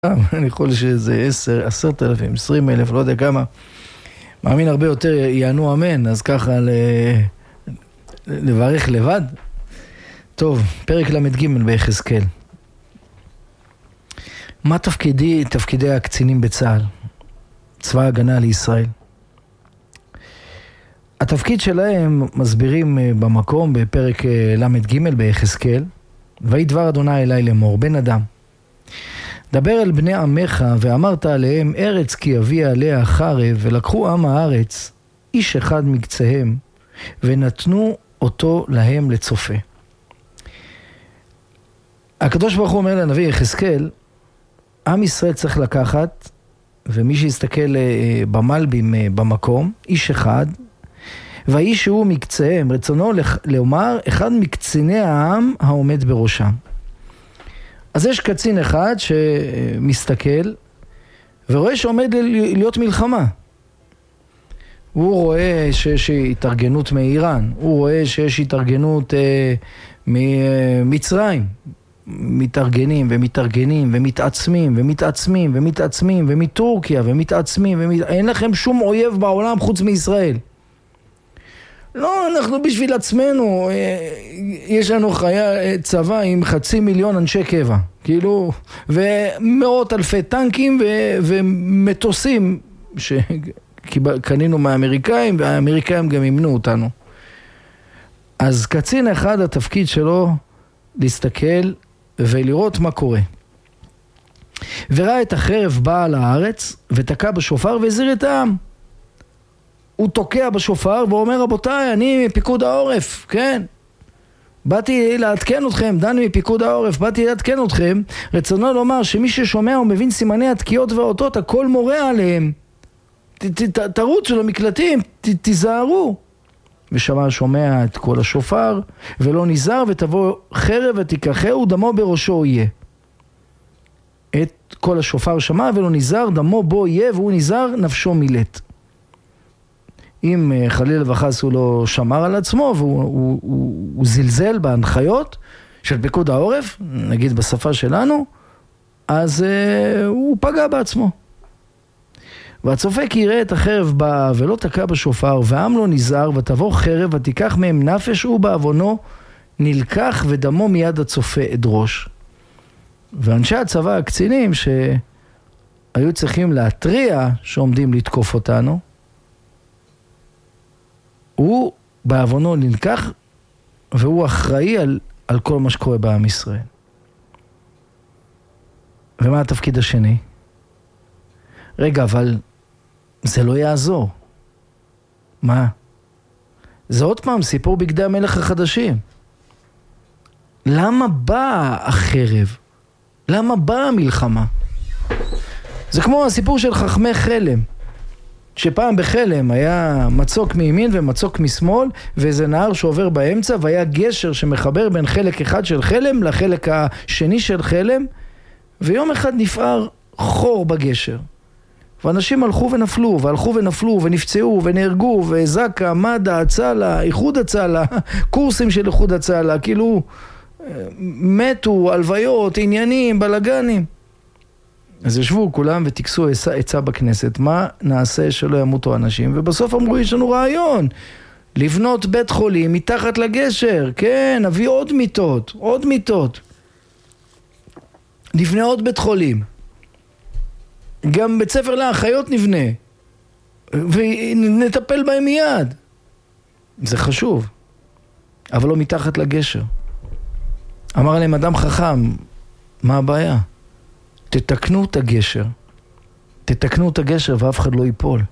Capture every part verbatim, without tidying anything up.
אני יכול שזה עשר, עשרת אלפים, עשרים אלף, לא יודע כמה. מאמין הרבה יותר יענו אמן, אז ככה לברך לבד. טוב, פרק למד ג' ביחזקאל. מה תפקידי, תפקידי הקצינים בצה"ל? צבא ההגנה לישראל. התפקיד שלהם מסבירים במקום בפרק למד ג' ביחזקאל. ויהי דבר אדוני אלי לאמור, בן אדם, דבר אל בני עמך ואמרת עליהם ארץ כי אביא עליה חרב, ולקחו עם הארץ איש אחד מקצהם ונתנו אותו להם לצופה. הקדוש ברוך הוא אומר לנביא יחזקאל, עם ישראל צריך לקחת, ומי שיסתכל במלבים במקום, איש אחד, והאיש שהוא מקצהם, רצונו לומר אחד מקציני העם העומד בראשם. אז יש קצין אחד שמסתכל ורואה שעומד להיות מלחמה. הוא רואה שיש התארגנות מאיראן, הוא רואה שיש התארגנות אה, ממצרים, מתארגנים ומתארגנים ומתעצמים ומתעצמים ומתעצמים ומטורקיה ומתעצמים ומת... אין לכם שום אויב בעולם חוץ מישראל. לא, אנחנו בשביל עצמנו, יש לנו חיה, צבא עם חצי מיליון אנשי קבע, כאילו, ומאות אלפי טנקים ו, ומטוסים שקנינו מהאמריקאים, והאמריקאים גם ימנו אותנו. אז קצין אחד התפקיד שלו להסתכל ולראות מה קורה. וראה את החרב באה לארץ ותקע בשופר והזהיר את העם. הוא תוקע בשופר ואומר, רבותיי, אני מפיקוד העורף, כן? באתי לעדכן אתכם, דני מפיקוד העורף, באתי לעדכן אתכם. רצונו לומר שמי ששומע ומבין סימני התקיעות והאותות, הכל מורה עליהם. תרוצו למקלטים, תיזהרו. ושמע שומע את כל השופר, ולא נזהר, ותבוא חרב ותיקחהו, דמו בראשו יהיה. את כל השופר שמע ולא נזהר, דמו בו יהיה, והוא נזהר, נפשו מילט. אם חלילה וחס הוא לא שמר על עצמו והוא הוא, הוא, הוא זלזל בהנחיות של פיקוד העורף, נגיד בשפה שלנו, אז uh, הוא פגע בעצמו. והצופה כי יראה את החרב באה ולא תקע בשופר, והעם לא נזהר, ותבוא חרב ותיקח מהם נפש, ובעוונו נלקח ודמו מיד הצופה אדרוש. ואנשי הצבא הקצינים שהיו צריכים להתריע שעומדים לתקוף אותנו, הוא בעוונו נלקח, והוא אחראי על, על כל מה שקורה בעם ישראל. ומה התפקיד השני? רגע, אבל זה לא יעזור. מה? זה עוד פעם סיפור בגדי המלך החדשים. למה באה החרב? למה באה המלחמה? זה כמו הסיפור של חכמי חלם. שפעם בחלם היה מצוק מימין ומצוק משמאל, ואיזה נהר שעובר באמצע, והיה גשר שמחבר בין חלק אחד של חלם לחלק השני של חלם, ויום אחד נפער חור בגשר. ואנשים הלכו ונפלו, והלכו ונפלו, ונפצעו, ונהרגו, וזקה, מד"א, הצלה, איחוד הצלה, קורסים של איחוד הצלה, כאילו מתו, הלוויות, עניינים, בלגנים. אז ישבו כולם ותקסו עצה בכנסת, מה נעשה שלא ימותו אנשים? ובסוף אמרו, יש לנו רעיון, לבנות בית חולים מתחת לגשר, כן, נביא עוד מיטות, עוד מיטות. נבנה עוד בית חולים. גם בית ספר לאחיות נבנה, ונטפל בהם מיד. זה חשוב, אבל לא מתחת לגשר. אמר להם אדם חכם, מה הבעיה? תתקנו את הגשר. תתקנו את הגשר ואף אחד לא ייפול.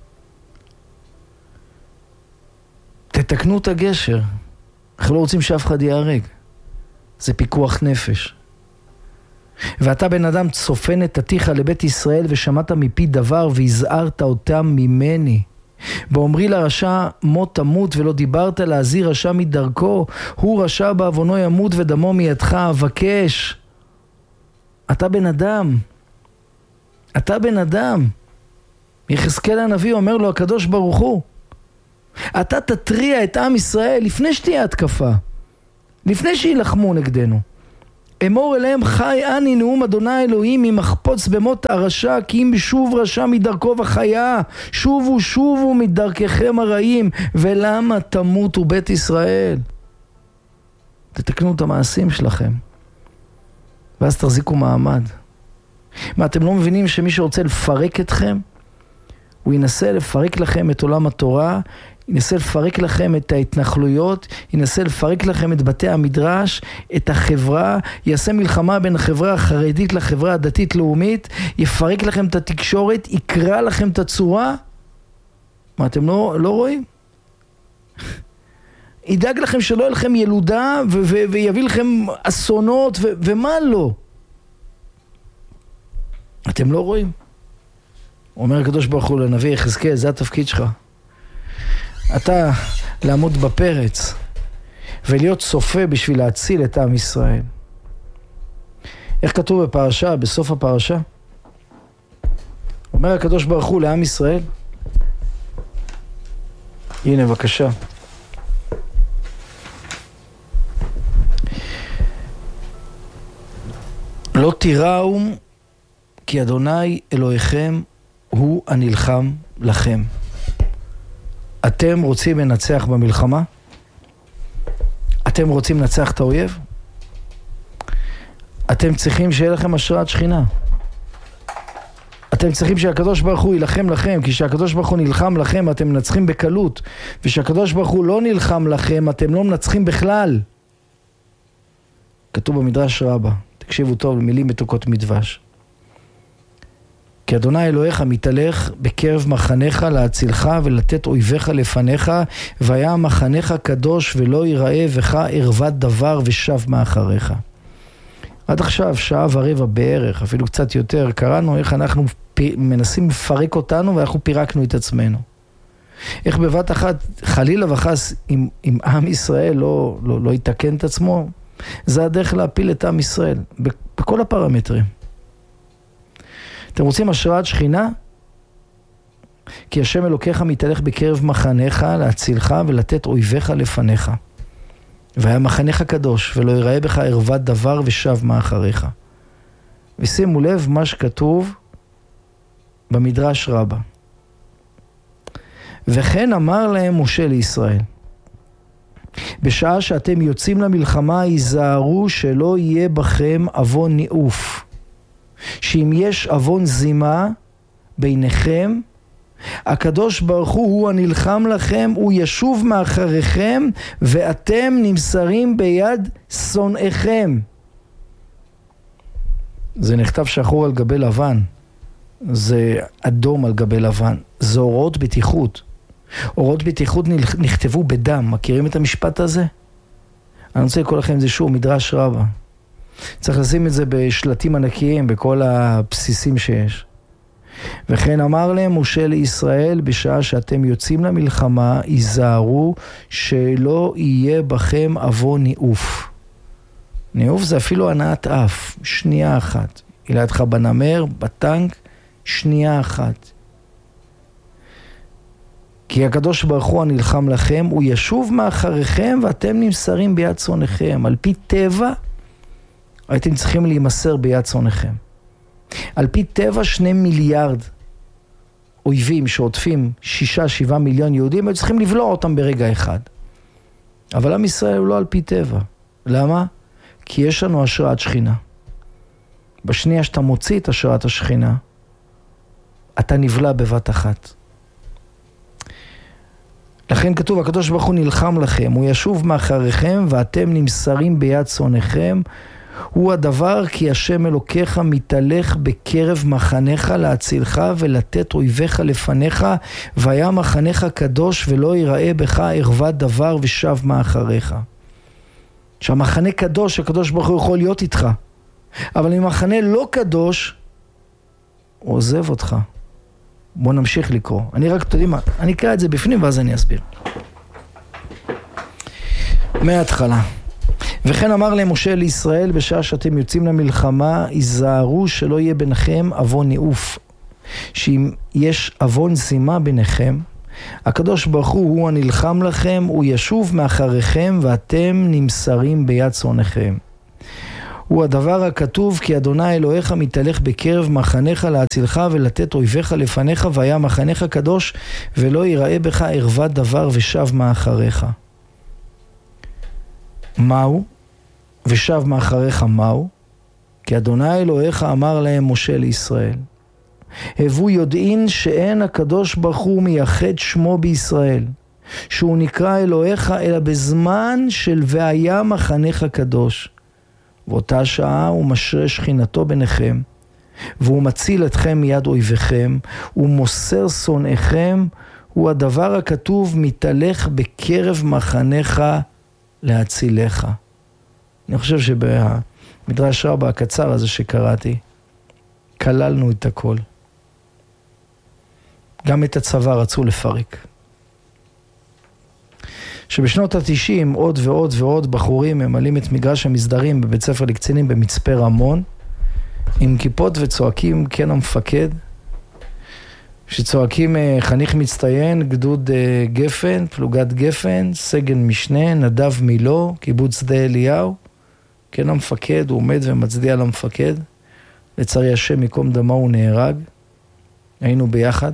תתקנו את הגשר. אנחנו לא רוצים שאף אחד יהרג. זה פיקוח נפש. ואתה בן אדם צופן את עתיך לבית ישראל ושמעת מפי דבר והזהרת אותם ממני. באומרי לרשע מות תמות ולא דיברת להזהיר רשע מדרכו. הוא רשע בעוונו ימות ודמו מידך אבקש. אתה בן אדם. אתה בן אדם. יחזקאל הנביא אומר לו הקדוש ברוך הוא, אתה תטריע את עם ישראל לפני שתהיה התקפה, לפני שילחמו נגדנו. אמור אליהם חי אני נאום אדוני אלוהים אם מחפוץ במות הרשע כי אם שוב רשע מדרכו וחיה שובו שובו מדרככם הרעים ולמה תמותו בית ישראל. תתקנו את המעשים שלכם ואז תחזיקו מעמד. מה אתם לא מבינים שמי שרוצה לפרק אתכם הוא ינסה לפרק לכם את עולם התורה, ינסה לפרק לכם את ההתנחלויות, ינסה לפרק לכם את בתי המדרש, את החברה, יעשה מלחמה בין החברה החרדית לחברה הדתית-לאומית, יפרק לכם את התקשורת, יקרא לכם את הצורה. מה, אתם לא, לא רואים? ידאג לכם שלא יהיה לכם ילודה ו- ו- ויביא לכם אסונות ו- ומה לא? אתם לא רואים? אומר הקדוש ברוך הוא לנביא יחזקאל, זה התפקיד שלך. אתה לעמוד בפרץ ולהיות צופה בשביל להציל את עם ישראל. איך כתוב בפרשה, בסוף הפרשה? אומר הקדוש ברוך הוא לעם ישראל, הנה בבקשה. לא תיראו כי אדוני אלוהיכם הוא הנלחם לכם. אתם רוצים לנצח במלחמה? אתם רוצים לנצח את האויב? אתם צריכים שיהיה לכם השראת שכינה. אתם צריכים שהקדוש ברוך הוא ילחם לכם, כי שהקדוש ברוך הוא נלחם לכם אתם מנצחים בקלות, ושהקדוש ברוך הוא לא נלחם לכם אתם לא מנצחים בכלל. כתוב במדרש רבה, תקשיבו טוב למילים מתוקות מדבש. כי אדוני אלוהיך מתהלך בקרב מחניך להצילך ולתת אויביך לפניך, והיה מחניך קדוש ולא ייראה בך ערוות דבר ושב מאחריך. עד עכשיו, שעה ורבע בערך, אפילו קצת יותר, קראנו איך אנחנו מנסים לפרק אותנו ואנחנו פירקנו את עצמנו. איך בבת אחת, חלילה וחס, אם, אם עם ישראל לא, לא, לא יתקן את עצמו, זה הדרך להפיל את עם ישראל, בכל הפרמטרים. אתם רוצים השראת שכינה? כי השם אלוקיך מתהלך בקרב מחניך להצילך ולתת אויביך לפניך. והיה מחניך קדוש ולא ייראה בך ערוות דבר ושב מאחריך. ושימו לב מה שכתוב במדרש רבה. וכן אמר להם משה לישראל, בשעה שאתם יוצאים למלחמה היזהרו שלא יהיה בכם אבון ניאוף. שאם יש אבון זימה ביניכם, הקדוש ברוך הוא הוא הנלחם לכם, הוא ישוב מאחריכם, ואתם נמסרים ביד שונאיכם. זה נכתב שחור על גבי לבן, זה אדום על גבי לבן, זה הוראות בטיחות. הוראות בטיחות נכתבו בדם, מכירים את המשפט הזה? אני רוצה לקרוא לכם את זה שוב, מדרש רבה. צריך לשים את זה בשלטים ענקיים, בכל הבסיסים שיש. וכן אמר להם משה לישראל, בשעה שאתם יוצאים למלחמה, היזהרו שלא יהיה בכם אבון ניאוף. ניאוף זה אפילו הנעת אף, שנייה אחת. ילדך בנמר, בטנק, שנייה אחת. כי הקדוש ברוך הוא הנלחם לכם, הוא ישוב מאחריכם ואתם נמסרים ביד שונאיכם. על פי טבע, הייתם צריכים להימסר ביד שונאיכם. על פי טבע שני מיליארד אויבים שעוטפים שישה, שבעה מיליון יהודים, היו צריכים לבלוע אותם ברגע אחד. אבל עם ישראל הוא לא על פי טבע. למה? כי יש לנו השראת שכינה. בשנייה שאתה מוציא את השראת השכינה, אתה נבלע בבת אחת. לכן כתוב, הקדוש ברוך הוא נלחם לכם, הוא ישוב מאחריכם ואתם נמסרים ביד שונאיכם, הוא הדבר כי השם אלוקיך מתהלך בקרב מחניך להצילך ולתת אויביך לפניך, והיה מחניך קדוש ולא ייראה בך ערוות דבר ושב מאחריך. שהמחנה קדוש, הקדוש ברוך הוא יכול להיות איתך, אבל אם מחנה לא קדוש, הוא עוזב אותך. בוא נמשיך לקרוא. אני רק, אתה יודע מה, אני אקרא את זה בפנים ואז אני אסביר. מההתחלה. וכן אמר להם משה לישראל, בשעה שאתם יוצאים למלחמה, היזהרו שלא יהיה ביניכם אבון ניאוף. שאם יש אבון זימה ביניכם, הקדוש ברוך הוא הוא הנלחם לכם, הוא ישוב מאחריכם ואתם נמסרים ביד שונאיכם. הוא הדבר הכתוב, כי אדוני אלוהיך מתהלך בקרב מחניך להצילך ולתת אויביך לפניך, והיה מחניך קדוש ולא ייראה בך ערוות דבר ושב מאחריך. מהו? ושב מאחריך מהו? כי אדוני אלוהיך אמר להם משה לישראל, הבו יודעין שאין הקדוש ברוך הוא מייחד שמו בישראל, שהוא נקרא אלוהיך אלא בזמן של והיה מחנך קדוש. ואותה שעה הוא משרה שכינתו ביניכם, והוא מציל אתכם מיד אויביכם, הוא מוסר שונאיכם, הוא הדבר הכתוב מתהלך בקרב מחניך להצילך. אני חושב שבמדרש רבה הקצר הזה שקראתי, כללנו את הכל. גם את הצבא רצו לפרק. שבשנות התשעים עוד ועוד ועוד בחורים ממלאים את מגרש המסדרים בבית ספר לקצינים במצפה רמון, עם כיפות וצועקים כן המפקד, שצועקים חניך מצטיין, גדוד גפן, פלוגת גפן, סגן משנה, נדב מילו, קיבוץ שדה אליהו, כן המפקד, הוא עומד ומצדיע למפקד, לצערי השם מקום דמו הוא נהרג, היינו ביחד,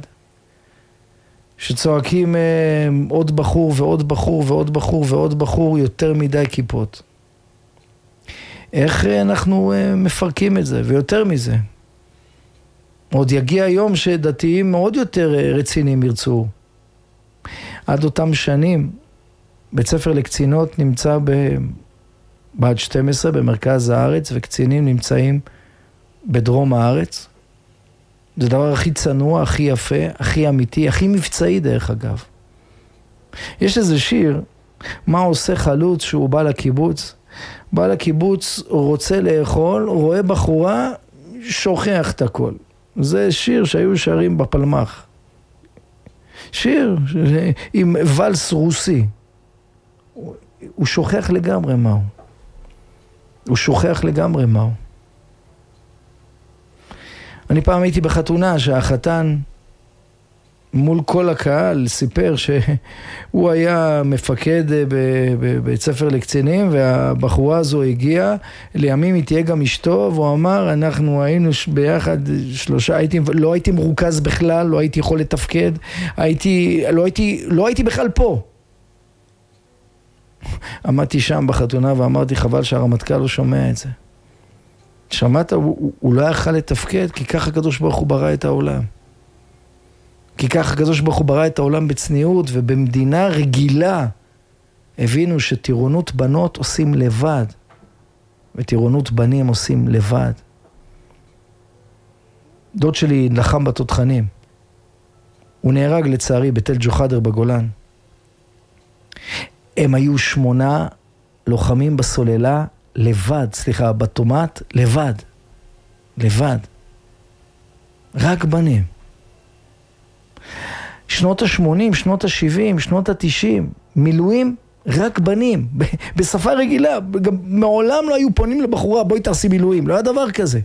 שצועקים אה, עוד בחור ועוד בחור ועוד בחור ועוד בחור, יותר מדי כיפות. איך אה, אנחנו אה, מפרקים את זה, ויותר מזה. עוד יגיע יום שדתיים מאוד יותר אה, רציניים ירצו. עד אותם שנים, בית ספר לקצינות נמצא בעד שתים עשרה במרכז הארץ, וקצינים נמצאים בדרום הארץ. זה הדבר הכי צנוע, הכי יפה, הכי אמיתי, הכי מבצעי דרך אגב. יש איזה שיר, מה עושה חלוץ שהוא בא לקיבוץ? בא לקיבוץ, הוא רוצה לאכול, הוא רואה בחורה, שוכח את הכל. זה שיר שהיו שרים בפלמח. שיר עם ולס רוסי. הוא שוכח לגמרי מהו. הוא שוכח לגמרי מהו. אני פעם הייתי בחתונה שהחתן מול כל הקהל סיפר שהוא היה מפקד בבית ספר לקצינים, והבחורה הזו הגיעה, לימים היא תהיה גם אשתו, והוא אמר, אנחנו היינו ביחד שלושה, הייתי, לא הייתי מרוכז בכלל, לא הייתי יכול לתפקד, הייתי, לא הייתי, לא הייתי בכלל פה. עמדתי שם בחתונה ואמרתי, חבל שהרמטכ"ל לא שומע את זה. שמעת, הוא, הוא לא יכל לתפקד, כי ככה הקדוש ברוך הוא ברא את העולם. כי ככה הקדוש ברוך הוא ברא את העולם בצניעות, ובמדינה רגילה הבינו שטירונות בנות עושים לבד, וטירונות בנים עושים לבד. דוד שלי לחם בתותחנים. הוא נהרג לצערי בתל ג'וחדר בגולן. הם היו שמונה לוחמים בסוללה, לבד, סליחה, בתומט, לבד. לבד. רק בנים. שנות ה-שמונים, שנות ה-שבעים, שנות ה-תשעים, מילואים, רק בנים. בשפה רגילה, גם מעולם לא היו פונים לבחורה, בואי תעשי מילואים. לא היה דבר כזה.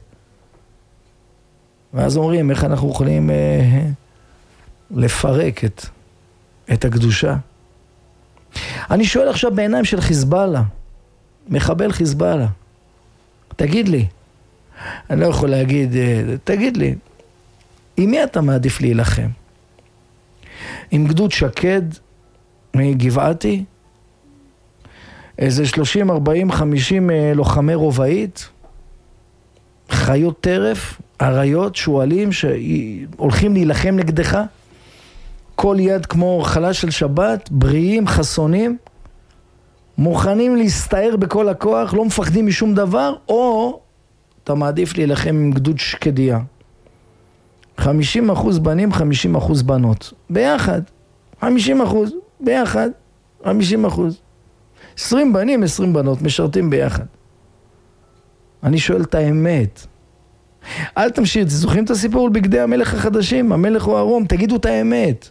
ואז אומרים, איך אנחנו יכולים אה, לפרק את, את הקדושה? אני שואל עכשיו בעיניים של חיזבאללה, מחבל חיזבאללה, תגיד לי, אני לא יכול להגיד, תגיד לי, עם מי אתה מעדיף להילחם? עם גדוד שקד מגבעתי? איזה שלושים, ארבעים, חמישים לוחמי רובעית? חיות טרף, עריות, שואלים שהולכים להילחם נגדך? כל יד כמו חלה של שבת, בריאים, חסונים, מוכנים להסתער בכל הכוח, לא מפחדים משום דבר, או אתה מעדיף להילחם עם גדוד שקדיה. חמישים אחוז בנים, חמישים אחוז בנות. ביחד. חמישים אחוז, ביחד. חמישים אחוז. עשרים בנים, עשרים בנות, משרתים ביחד. אני שואל את האמת. אל תמשיך, זוכרים את הסיפור על בגדי המלך החדשים? המלך הוא ערום, תגידו את האמת.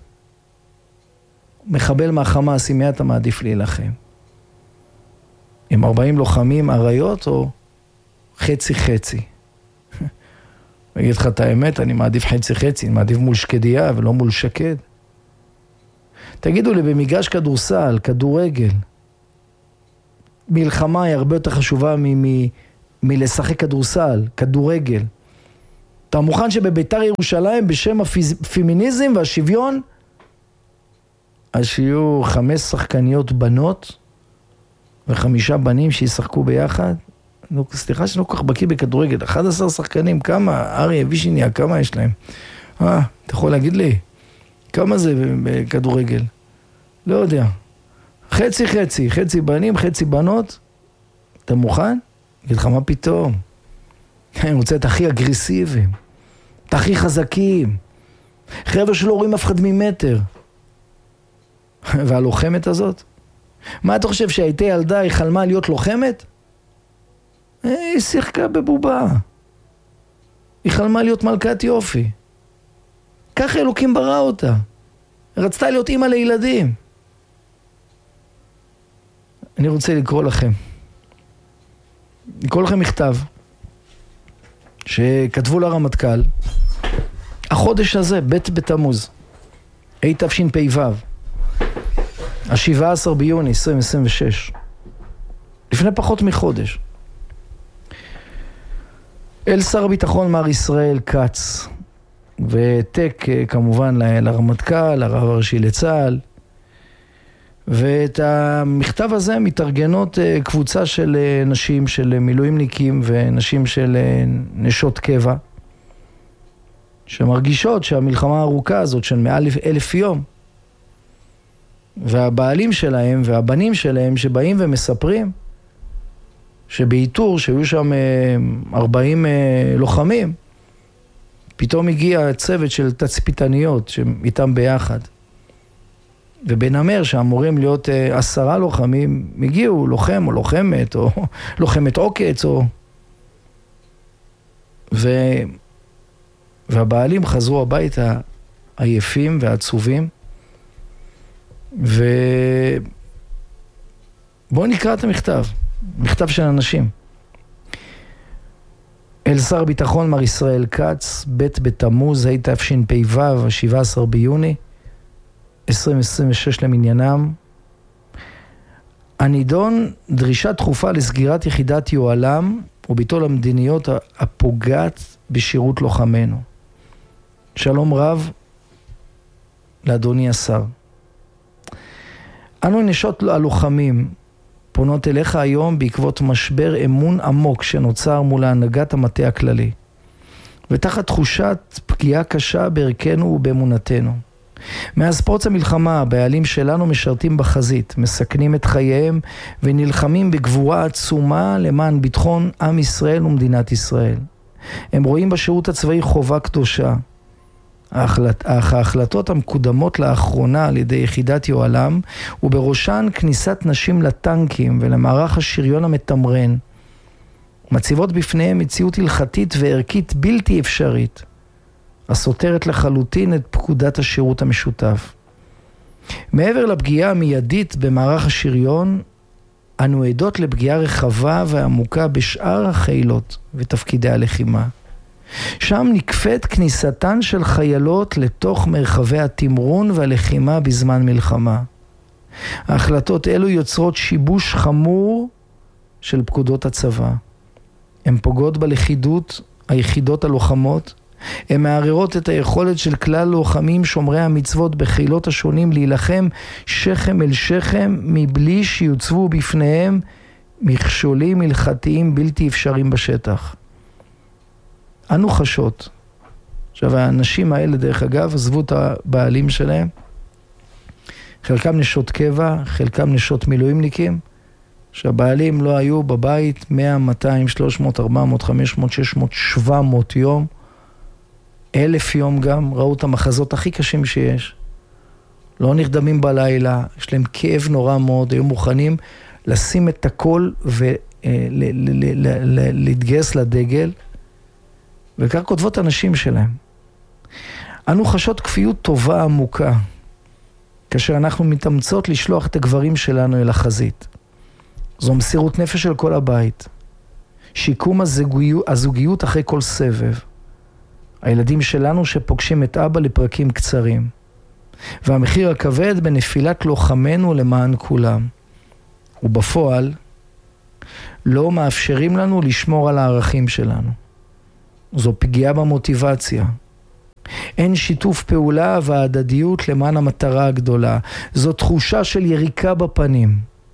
מחבל מהחמאס, עם מי אתה מעדיף להילחם? עם ארבעים לוחמים עריות או חצי חצי? אני אגיד לך את האמת, אני מעדיף חצי חצי, אני מעדיף מול שקדיה ולא מול שקד. תגידו לי, במגרש כדורסל, כדורגל, מלחמה היא הרבה יותר חשובה מלשחק כדורסל, כדורגל. אתה מוכן שבביתר ירושלים בשם הפמיניזם והשוויון אז שיהיו חמש שחקניות בנות וחמישה בנים שישחקו ביחד? נו, סליחה שאני לא כל כך בקיא בכדורגל, אחד עשר שחקנים, כמה? אריה וישיניה, כמה יש להם? אה, אתה יכול להגיד לי? כמה זה בכדורגל? לא יודע. חצי חצי, חצי בנים, חצי בנות. אתה מוכן? אגיד לך, מה פתאום? אני רוצה את הכי אגרסיביים, את הכי חזקים. חבר'ה שלא רואים אף אחד ממטר. והלוחמת הזאת? מה אתה חושב, שהייתה ילדה, היא חלמה להיות לוחמת? היא שיחקה בבובה. היא חלמה להיות מלכת יופי. ככה אלוקים ברא אותה. רצתה להיות אימא לילדים. אני רוצה לקרוא לכם. לקרוא לכם מכתב שכתבו לרמטכ"ל החודש הזה, ב' בתמוז, התשפ"ו, ה-שבעה עשר ביוני עשרים עשרים ושש, לפני פחות מחודש. אל שר הביטחון מר ישראל כץ, ותק כמובן לרמטכ"ל, לרב הראשי לצה"ל, ואת המכתב הזה מתארגנות קבוצה של נשים, של מילואימניקים ונשים של נשות קבע, שמרגישות שהמלחמה הארוכה הזאת של מעל אלף יום, והבעלים שלהם והבנים שלהם שבאים ומספרים שבאיתור שהיו שם ארבעים לוחמים, פתאום הגיע צוות של תצפיתניות שאיתם ביחד. ובנאמר שאמורים להיות עשרה לוחמים, הגיעו לוחם או לוחמת או לוחמת עוקץ או... ו... והבעלים חזרו הביתה עייפים ועצובים. ובואו נקרא את המכתב, מכתב של אנשים. אל שר הביטחון מר ישראל כץ, ב' בתמוז התשפ"ו, ה-שבעה עשר ביוני עשרים עשרים ושש למניינם. הנידון, דרישה דחופה לסגירת יחידת יוהל"ם וביטול המדיניות הפוגעת בשירות לוחמנו. שלום רב לאדוני השר. אנו נשות הלוחמים פונות אליך היום בעקבות משבר אמון עמוק שנוצר מול הנהגת המטה הכללי, ותחת תחושת פגיעה קשה בערכנו ובאמונתנו. מאז פרוץ המלחמה, הבעלים שלנו משרתים בחזית, מסכנים את חייהם ונלחמים בגבורה עצומה למען ביטחון עם ישראל ומדינת ישראל. הם רואים בשירות הצבאי חובה קדושה. ההחלט, ההחלטות המקודמות לאחרונה על ידי יחידת יוהל"ם, ובראשן כניסת נשים לטנקים ולמערך השריון המתמרן, מציבות בפניהם מציאות הלכתית וערכית בלתי אפשרית, הסותרת לחלוטין את פקודת השירות המשותף. מעבר לפגיעה המיידית במערך השריון, אנו עדות לפגיעה רחבה ועמוקה בשאר החילות ותפקידי הלחימה. שם נקפאת כניסתן של חיילות לתוך מרחבי התמרון והלחימה בזמן מלחמה. ההחלטות אלו יוצרות שיבוש חמור של פקודות הצבא. הן פוגעות בלכידות היחידות הלוחמות, הן מערערות את היכולת של כלל לוחמים שומרי המצוות בחילות השונים להילחם שכם אל שכם מבלי שיוצבו בפניהם מכשולים הלכתיים בלתי אפשריים בשטח. אנו חשות. עכשיו האנשים האלה דרך אגב עזבו את הבעלים שלהם, חלקם נשות קבע, חלקם נשות מילואימניקים, שהבעלים לא היו בבית מאה, מאתיים, שלוש מאות, ארבע מאות, חמש מאות, שש מאות, שבע מאות יום, אלף יום גם, ראו את המחזות הכי קשים שיש, לא נרדמים בלילה, יש להם כאב נורא מאוד, היו מוכנים לשים את הכל ולהתגייס לדגל, וכך כותבות הנשים שלהם. אנו חשות כפיות טובה עמוקה, כאשר אנחנו מתאמצות לשלוח את הגברים שלנו אל החזית. זו מסירות נפש של כל הבית. שיקום הזוגיות, הזוגיות אחרי כל סבב. הילדים שלנו שפוגשים את אבא לפרקים קצרים. והמחיר הכבד בנפילת לוחמנו למען כולם. ובפועל, לא מאפשרים לנו לשמור על הערכים שלנו. זו פגיעה במוטיבציה. אין שיתוף פעולה וההדדיות למען המטרה הגדולה. זו תחושה של יריקה בפנים.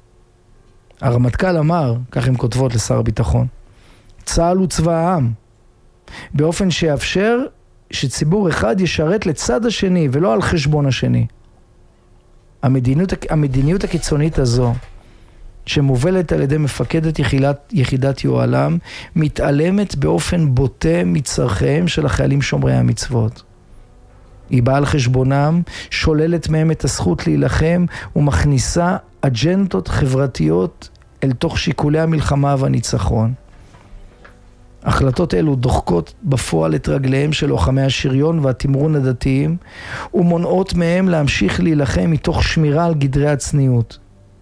הרמטכ"ל אמר, כך הם כותבות לשר הביטחון, צה"ל הוא צבא העם, באופן שיאפשר שציבור אחד ישרת לצד השני ולא על חשבון השני. המדיניות, המדיניות הקיצונית הזו, שמובלת על ידי מפקדת יחידת, יחידת יוהל"ם, מתעלמת באופן בוטה מצרכיהם של החיילים שומרי המצוות. היא באה על חשבונם, שוללת מהם את הזכות להילחם ומכניסה אג'נדות חברתיות אל תוך שיקולי המלחמה והניצחון. החלטות אלו דוחקות בפועל את רגליהם של לוחמי השריון והתמרון הדתיים ומונעות מהם להמשיך להילחם מתוך שמירה על גדרי הצניעות.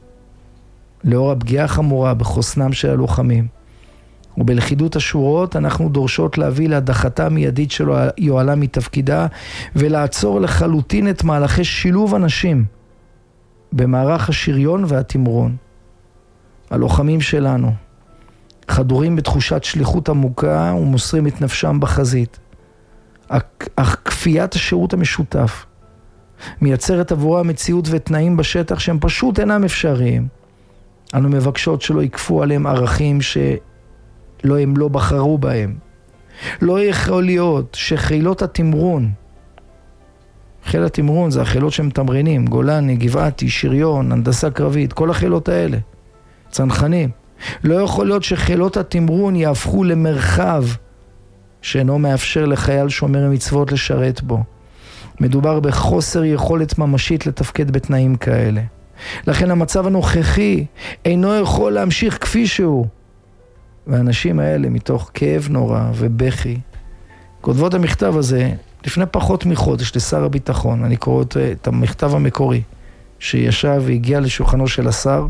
לאור הפגיעה החמורה בחוסנם של הלוחמים ובלכידות השורות, אנחנו דורשות להביא להדחתה מיידית של יוהל"ם מתפקידה ולעצור לחלוטין את מהלכי שילוב אנשים במערך השריון והתמרון. הלוחמים שלנו חדורים בתחושת שליחות עמוקה ומוסרים את נפשם בחזית. אך כפיית השירות המשותף מייצרת עבורה מציאות ותנאים בשטח שהם פשוט אינם אפשריים. אנו מבקשות שלא יקפו עליהם ערכים שלא הם לא בחרו בהם. לא יכול להיות שחילות התמרון, חיל התמרון זה החילות שמתמרנים, גולני, גבעתי, שריון, הנדסה קרבית, כל החילות האלה, צנחנים. לא יכול להיות שחילות התמרון יהפכו למרחב שאינו מאפשר לחייל שומר מצוות לשרת בו. מדובר בחוסר יכולת ממשית לתפקד בתנאים כאלה. לכן המצב הנוכחי אינו יכול להמשיך כפי שהוא. והאנשים האלה מתוך כאב נורא ובכי כותבות המכתב הזה לפני פחות מחודש לשר הביטחון. אני קורא את המכתב המקורי שישב והגיע לשולחנו של השר.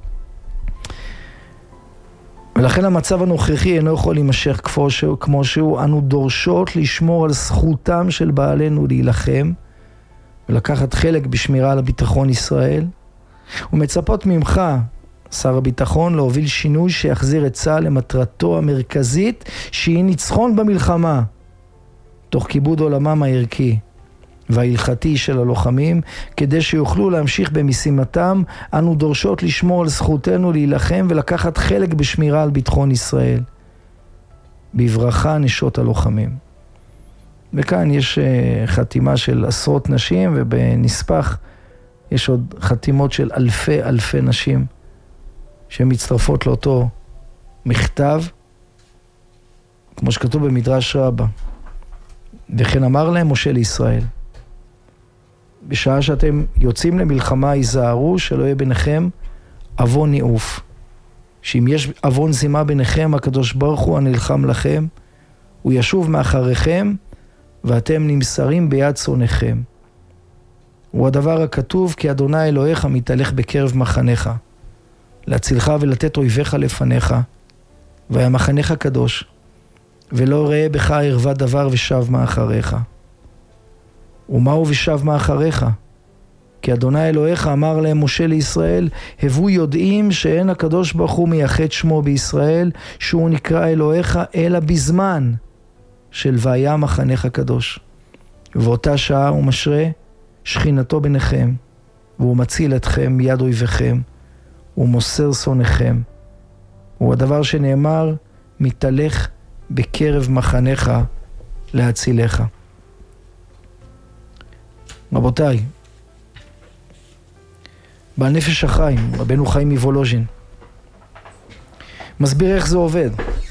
ולכן המצב הנוכחי אינו יכול להימשך כמו שהוא, כמו שהוא. אנו דורשות לשמור על זכותם של בעלינו להילחם ולקחת חלק בשמירה על הביטחון ישראל, ומצפות ממך, שר הביטחון, להוביל שינוי שיחזיר את צה"ל למטרתו המרכזית, שהיא ניצחון במלחמה, תוך כיבוד עולמם הערכי וההלכתי של הלוחמים. כדי שיוכלו להמשיך במשימתם, אנו דורשות לשמור על זכותנו להילחם ולקחת חלק בשמירה על ביטחון ישראל. בברכה נשות הלוחמים. וכאן יש חתימה של עשרות נשים, ובנספח יש עוד חתימות של אלפי אלפי נשים שמצטרפות לאותו מכתב, כמו שכתוב במדרש רבה. וכן אמר להם משה לישראל, בשעה שאתם יוצאים למלחמה היזהרו שלא יהיה ביניכם אבון ניאוף. שאם יש אבון זימה ביניכם, הקדוש ברוך הוא הנלחם לכם, הוא ישוב מאחריכם ואתם נמסרים ביד שונאיכם. הוא הדבר הכתוב, כי אדוני אלוהיך מתהלך בקרב מחניך, להצילך ולתת אויביך לפניך, והיה מחניך קדוש, ולא ראה בך ערווה דבר ושב מאחריך. ומהו ושב מאחריך? כי אדוני אלוהיך אמר להם משה לישראל, הבו יודעים שאין הקדוש ברוך הוא מייחד שמו בישראל, שהוא נקרא אלוהיך, אלא בזמן של והיה מחניך קדוש. ובאותה שעה הוא משרה שכינתו ביניכם, והוא מציל אתכם מיד אויביכם, הוא מוסר שונאיכם. הוא הדבר שנאמר, מתהלך בקרב מחניך להצילך. רבותיי, בעל נפש החיים, רבנו חיים מוולוז'ין, מסביר איך זה עובד.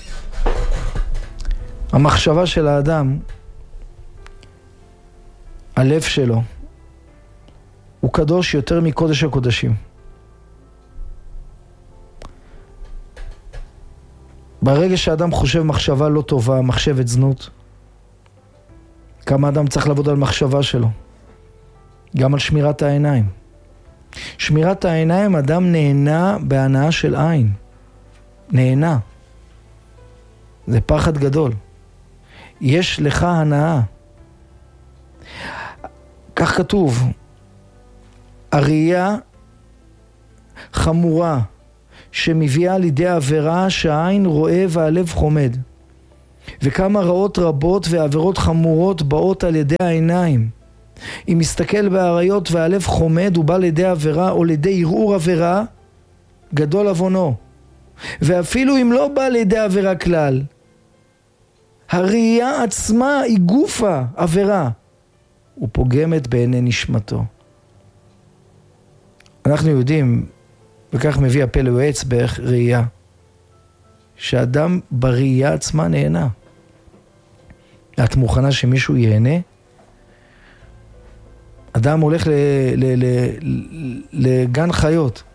המחשבה של האדם, הלב שלו, הוא קדוש יותר מקודש הקודשים. ברגע שאדם חושב מחשבה לא טובה, מחשבת זנות, כמה אדם צריך לעבוד על מחשבה שלו? גם על שמירת העיניים. שמירת העיניים, אדם נהנה בהנאה של עין. נהנה. זה פחד גדול. יש לך הנאה. כך כתוב, הראייה חמורה שמביאה לידי עבירה שהעין רואה והלב חומד. וכמה רעות רבות ועבירות חמורות באות על ידי העיניים. אם מסתכל בעריות והלב חומד הוא בא לידי עבירה או לידי ערעור עבירה, גדול עוונו. ואפילו אם לא בא לידי עבירה כלל, הראייה עצמה היא גופה עבירה, ופוגמת בעיני נשמתו. אנחנו יודעים, וכך מביא הפלא יועץ בערך ראייה, שאדם בראייה עצמה נהנה. את מוכנה שמישהו ייהנה? אדם הולך ל, ל, ל, ל, לגן חיות,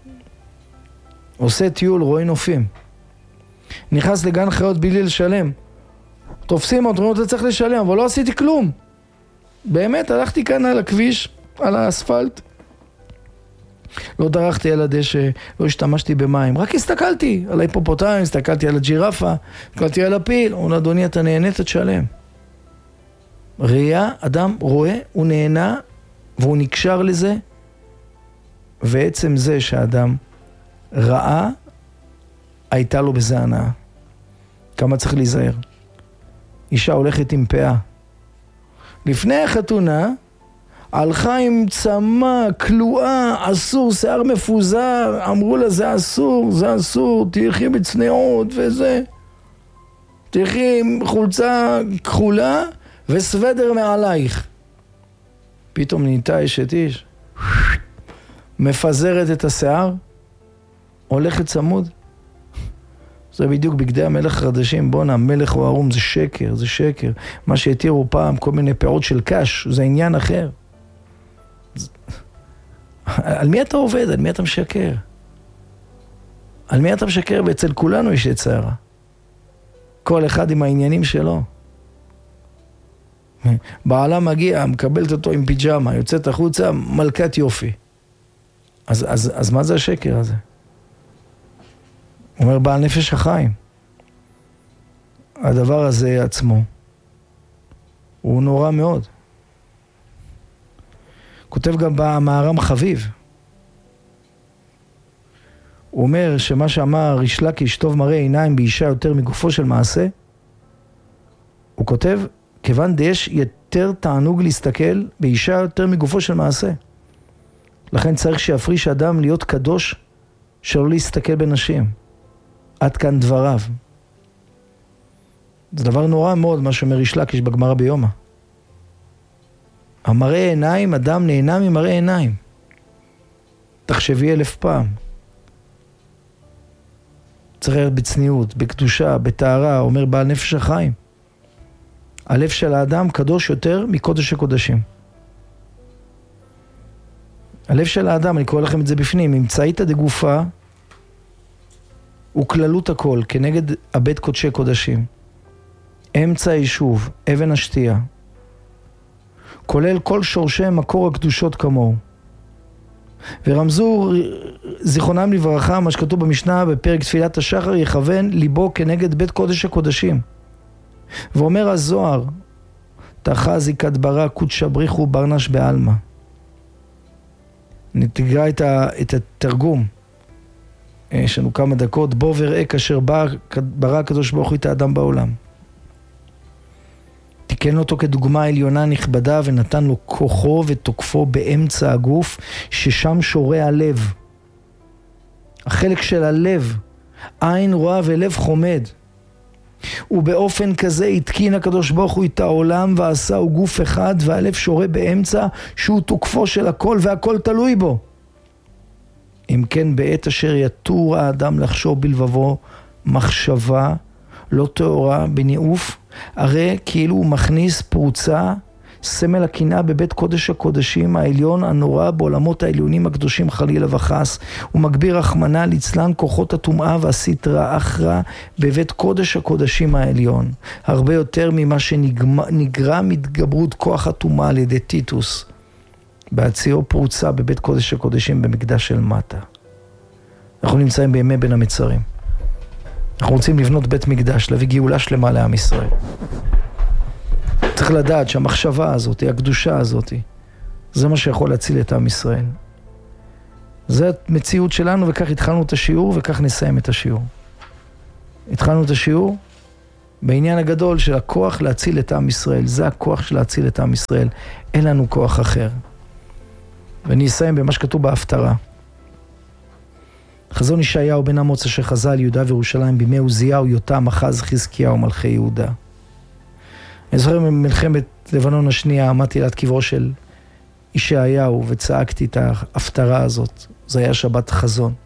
עושה טיול, רואה נופים, נכנס לגן חיות בלי לשלם, תופסים אותו, אתה צריך לשלם, אבל לא עשיתי כלום. באמת, הלכתי כאן על הכביש, על האספלט, לא דרכתי על הדשא, לא השתמשתי במים, רק הסתכלתי על ההיפופוטם, הסתכלתי על הג'ירפה, הסתכלתי על הפיל. הוא אדוני, אתה נהנית, תשלם. ראייה, אדם רואה, הוא נהנה, והוא נקשר לזה, ועצם זה שהאדם ראה, הייתה לו בזה הנאה. כמה צריך להיזהר. אישה הולכת עם פאה. לפני החתונה, הלכה עם צמה, כלואה, אסור, שיער מפוזר, אמרו לה זה אסור, זה אסור, תלכי בצניעות וזה. תלכי עם חולצה כחולה וסוודר מעלייך. פתאום נהייתה אשת איש, מפזרת את השיער, הולכת צמוד. זה בדיוק בגדי המלך חדשים. בונה, המלך הוא ערום, זה שקר, זה שקר. מה שהתירו פעם, כל מיני פירות של קש, זה עניין אחר. על מי אתה עובד? על מי אתה משקר? על מי אתה משקר? ואצל כולנו יש יצרה. כל אחד עם העניינים שלו. בעלה מגיע, מקבלת אותו עם פיג'מה, יוצאת החוצה, מלכת יופי. אז, אז, אז מה זה השקר הזה? אומר בעל נפש החיים. הדבר הזה עצמו הוא נורא מאוד. כותב גם במארם חביב. הוא אומר שמה שאמר ריש לקיש, טוב מראה עיניים באישה יותר מגופו של מעשה, הוא כותב, כיוון יש יותר תענוג להסתכל באישה יותר מגופו של מעשה. לכן צריך שיפריש אדם להיות קדוש, שלא להסתכל בנשים. עד כאן דבריו. זה דבר נורא מאוד מה שאומר ריש לקיש בגמרא ביומא. המראה עיניים, אדם נהנה ממראה עיניים. תחשבי אלף פעם. צריך להיות בצניעות, בקדושה, בתארה, אומר בעל נפש החיים. הלב של האדם קדוש יותר מקודש הקודשים. הלב של האדם, אני קורא לכם את זה בפנים, אמצעיתא דגופה וכללות הכל, כנגד הבית קודשי קודשים. אמצע היישוב, אבן השתייה. כולל כל שורשי מקור הקדושות כמוהו. ורמזו זיכרונם לברכה, מה שכתוב במשנה בפרק תפילת השחר, יכוון ליבו כנגד בית קודש הקודשים. ואומר הזוהר, תחזי כדברה קודשא בריחו ברנש בעלמא. נתגרה את, את התרגום. יש לנו כמה דקות. בוא וראה כאשר ברא הקדוש ברוך הוא את האדם בעולם. תיקן אותו כדוגמה עליונה נכבדה ונתן לו כוחו ותוקפו באמצע הגוף, ששם שורה הלב. החלק של הלב, עין רואה ולב חומד. ובאופן כזה התקין הקדוש ברוך הוא את העולם ועשהו גוף אחד, והלב שורה באמצע שהוא תוקפו של הכל והכל תלוי בו. אם כן בעת אשר יתור האדם לחשוב בלבבו מחשבה לא תאורה בניאוף, הרי כאילו הוא מכניס פרוצה, סמל הקנאה בבית קודש הקודשים העליון הנורא בעולמות העליונים הקדושים חלילה וחס, ומגביר רחמנא ליצלן כוחות הטומאה והסטרא אחרא בבית קודש הקודשים העליון, הרבה יותר ממה שנגרע מתגברות כוח הטומאה על ידי טיטוס בהציעו פרוצה בבית קודש הקודשים במקדש של מטה. אנחנו נמצאים בימי בין המצרים. אנחנו רוצים לבנות בית מקדש, להביא גאולה שלמה לעם ישראל. צריך לדעת שהמחשבה הזאת, הקדושה הזאת, זה מה שיכול להציל את עם ישראל. זו המציאות שלנו, וכך התחלנו את השיעור, וכך נסיים את השיעור. התחלנו את השיעור בעניין הגדול של הכוח להציל את עם ישראל. זה הכוח של להציל את עם ישראל. אין לנו כוח אחר. ואני אסיים במה שכתוב בהפטרה. חזון ישעיהו בן אמוץ אשר חזה על יהודה וירושלים בימי עוזיהו, יותם, אחז, חזקיהו מלכי יהודה. אני זוכר במלחמת לבנון השנייה, עמדתי ליד קברו של ישעיהו וצעקתי את ההפטרה הזאת. זה היה שבת חזון.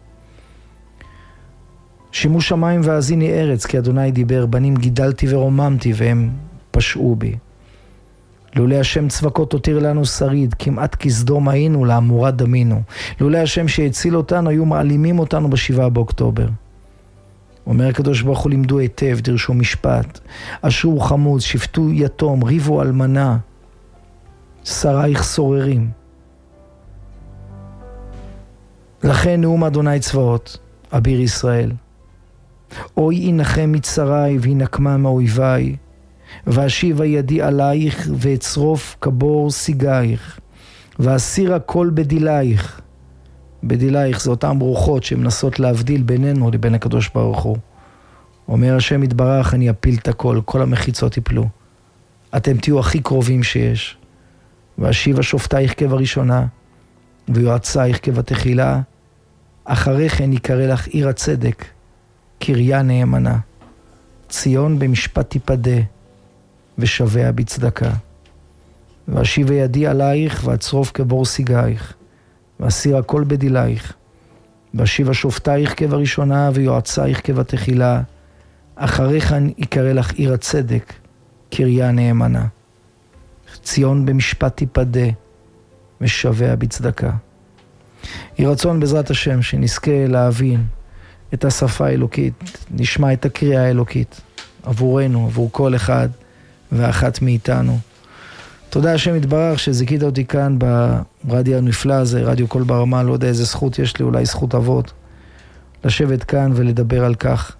שימו שמיים והאזיני ארץ, כי אדוני דיבר, בנים גידלתי ורוממתי והם פשעו בי. לולא השם צבקות הותיר לנו שריד, כמעט כסדום היינו, לעמורה דמינו. לולא השם שהציל אותנו, היו מעלימים אותנו בשבעה באוקטובר. אומר הקדוש ברוך הוא, לימדו היטב, דרשו משפט, אשרו חמוץ, שפטו יתום, ריבו אלמנה, שרייך סוררים. לכן נאום אדוני צבאות, אביר ישראל. אוי ינחם מצרי וינקמה מאויביי, ואשיבה ידי עלייך ואצרוף כבור סיגייך, ואסירה כל בדילייך. בדילייך זה אותם רוחות שמנסות להבדיל בינינו לבין הקדוש ברוך הוא. אומר השם יתברך, אני אפיל את הכל, כל המחיצות יפלו. אתם תהיו הכי קרובים שיש. ואשיבה שופטייך כבראשונה, ויועצייך כבתחילה. אחרי כן יקרא לך עיר הצדק, קריה נאמנה. ציון במשפט תיפדה, ושביה בצדקה. ואשיבה ידי עלייך, ואצרוף כבור סיגייך, ואסיר הכל בדילייך. ואשיבה שופטייך כבראשונה, ויועצייך כבתחילה. אחרי כן יקרא לך עיר הצדק, קריה נאמנה. ציון במשפט תיפדה, ושביה בצדקה. יהי רצון בעזרת השם שנזכה להבין את השפה האלוקית, נשמע את הקריאה האלוקית עבורנו, עבור כל אחד ואחת מאיתנו. תודה השם יתברך שזיכית אותי כאן ברדיו הנפלא הזה, רדיו קול ברמה, לא יודע איזה זכות יש לי, אולי זכות אבות, לשבת כאן ולדבר על כך.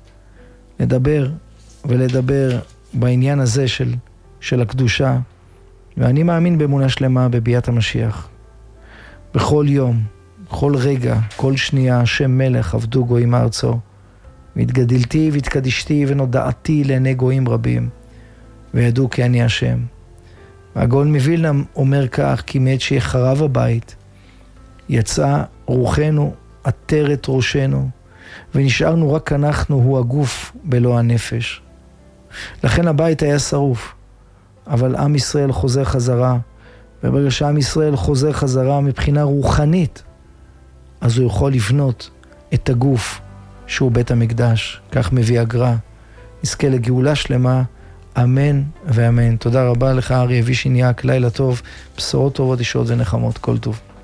לדבר ולדבר בעניין הזה של, של הקדושה, ואני מאמין באמונה שלמה בביאת המשיח. בכל יום, בכל רגע, כל שנייה, השם מלך עבדו גויים ארצו. והתגדלתי והתקדישתי ונודעתי לעיני גויים רבים, וידעו כי אני השם. והגאון מווילנה אומר כך, כי מעת שיחרב הבית, יצאה רוחנו עטרת ראשנו, ונשארנו רק אנחנו, הוא הגוף בלא הנפש. לכן הבית היה שרוף, אבל עם ישראל חוזר חזרה, וברגע שעם ישראל חוזר חזרה מבחינה רוחנית, אז הוא יכול לבנות את הגוף שהוא בית המקדש. כך מביא הגר"א. נזכה לגאולה שלמה, אמן ואמן. תודה רבה לך אריה וישיניאק, לילה טוב, בשורות טובות, ישועות ונחמות, כל טוב.